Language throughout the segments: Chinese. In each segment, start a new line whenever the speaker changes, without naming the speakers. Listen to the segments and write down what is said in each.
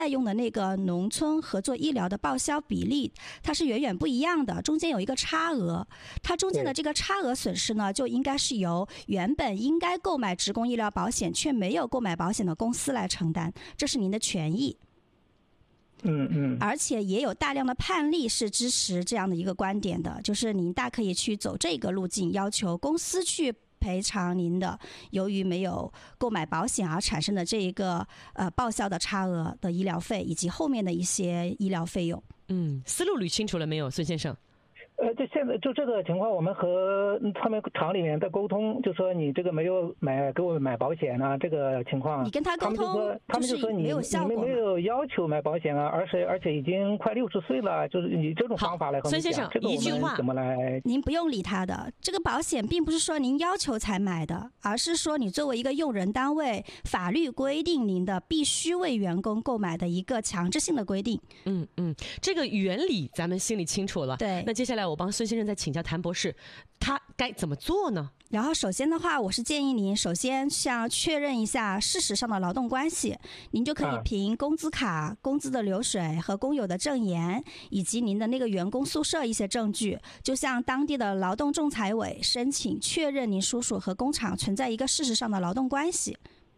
用的那个农村合作医疗的报销比例，它是远远不一样的，中间有一个差额，它中间的这个差额损失呢，就应该是由原本应该购买职工医疗保险却没有购买保险的公司来承担，这是您的权益。而且也有大量的判例是支持这样的一个观点的，就是您大可以去走这个路径，要求公司去赔偿您的由于没有购买保险而产生的这一个报销的差额的医疗费，以及后面的一些医疗费用。
思路捋清楚了没有，孙先生？
就现在就这个情况，我们和他们厂里面在沟通，就说你这个没有给我买保险啊，这个情况，
你跟他沟通，
他们就说你
没有效果，
你们没有要求买保险啊，而且已经快60岁了，就是你这种方法来和我们讲，
孙先生，
这个我们怎么来？
您不用理他的，这个保险并不是说您要求才买的，而是说你作为一个用人单位，法律规定您的必须为员工购买的一个强制性的规定。
这个原理咱们心里清楚了。
对，
那接下来我帮孙先生再请教谭博士，他该怎么做呢？
然后首先的话，我是建议您首先像确认一下事实上的劳动关系，您就可以凭工资卡、工资的流水和工友的证言，以及您的那个员工宿舍一些证据，就向当地的劳动仲裁委申请确认您叔叔和工厂存在一个事实上的劳动关系。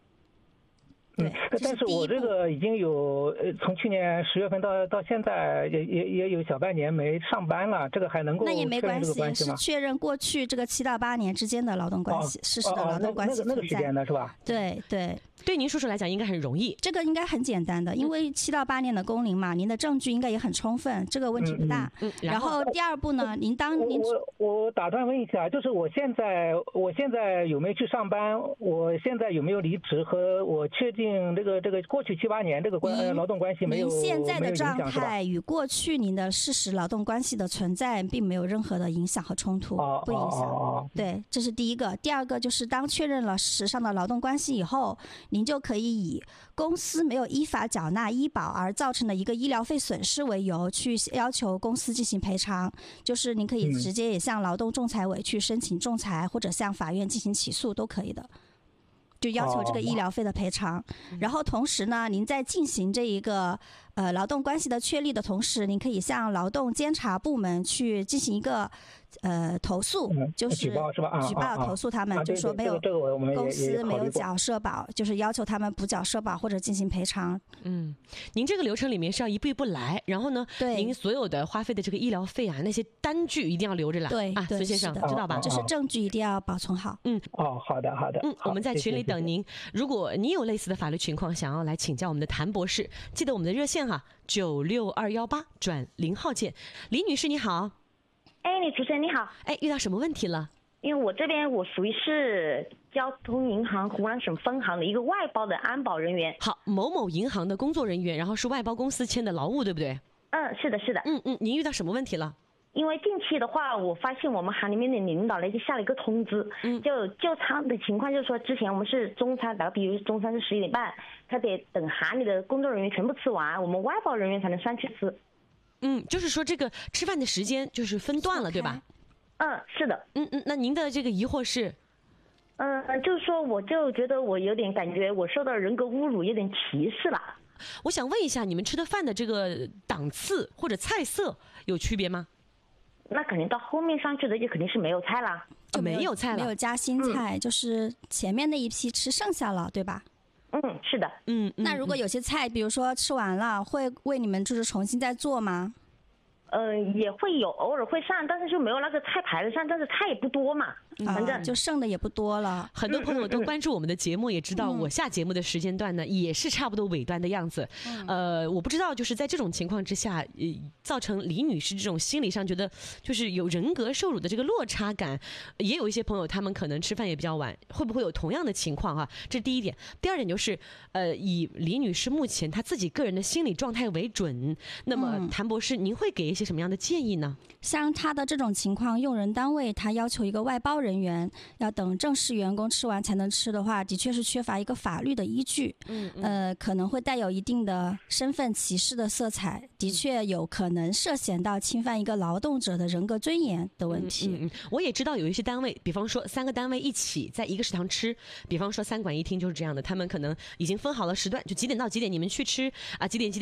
但是我这个已经有从去年10月份到现在也有小半年没上班了，这个还能够
那也没关系，
是
确认过去这个7到8年之间的劳动关系，事实的劳动关系存在。
那个时间的是吧？
对。
对您叔叔来讲应该很容易，这
个应该很简单的，因为7到8年的工龄嘛，您的证据应该也很充分，这个问题不大。然后第二步呢，
我打断问一下，就是我现在有没有去上班？我现在有没有离职？和我确定这个过去7、8年这个劳动关系没有
您现在的状
态
与过去您的事实劳动关系的存在并没有任何的影响和冲突，不影响。对，这是第一个。第二个就是当确认了事实上的劳动关系以后，您就可以以公司没有依法缴纳医保而造成的一个医疗费损失为由，去要求公司进行赔偿。就是您可以直接也向劳动仲裁委去申请仲裁，或者向法院进行起诉都可以的，就要求这个医疗费的赔偿。然后同时呢，您在进行这一个劳动关系的确立的同时，您可以向劳动监察部门去进行一个投诉，就是举报投诉他们，就说没有公司没有缴社保，就是要求他们补缴社保或者进行赔偿。
您这个流程里面是要一步一步来，然后呢，您所有的花费的这个医疗费啊，那些单据一定要留着来。
对，
孙先生知道吧？
就是证据一定要保存好。
好的。
我们在群里等您。如果你有类似的法律情况想要来请教我们的谭博士，记得我们的热线96218转0号键。李女士你好。
你主持人你好。
遇到什么问题了？
因为我这边我属于是交通银行湖南省分行的一个外包的安保人员。
好，某某银行的工作人员，然后是外包公司签的劳务，对不对？
是的。
您遇到什么问题了？
因为近期的话，我发现我们行里面的领导呢就下了一个通知，就他的情况就是说，之前我们是中餐，比如中餐是11点半，他得等行里的工作人员全部吃完，我们外包人员才能上去吃。
就是说这个吃饭的时间就是分段了，对吧？
是的。
那您的这个疑惑是？
就是说我就觉得我有点感觉我受到人格侮辱，有点歧视了。
我想问一下，你们吃的饭的这个档次或者菜色有区别吗？
那肯定到后面上去的就肯定是没有菜啦，
就
没有菜了，
没有加新菜，就是前面那一批吃剩下了，对吧？
是的。
那如果有些菜比如说吃完了，会为你们就是重新再做吗？
也会有，偶尔会上，但是就没有那个菜排得上，但是菜也不多嘛，反正
就剩的也不多了。
很多朋友都关注我们的节目，也知道我下节目的时间段呢，也是差不多尾端的样子。我不知道就是在这种情况之下，造成李女士这种心理上觉得就是有人格受辱的这个落差感，也有一些朋友他们可能吃饭也比较晚，会不会有同样的情况啊？这是第一点。第二点就是，以李女士目前她自己个人的心理状态为准，那么谭博士，您会给一些什么样的建议呢？
像她的这种情况，用人单位他要求一个外包人员要等正式员工吃完才能吃的话，的确是缺乏一个法律的依据，可能会带有一定的身份歧视的色彩，的确有可能涉嫌到侵犯一个劳动者的人格尊严的问题。
我也知道有一些单位，比方说3个单位一起在一个食堂吃，比方说3馆1厅就是这样的，他们可能已经分好了时段，就几点到几点你们去吃啊，几点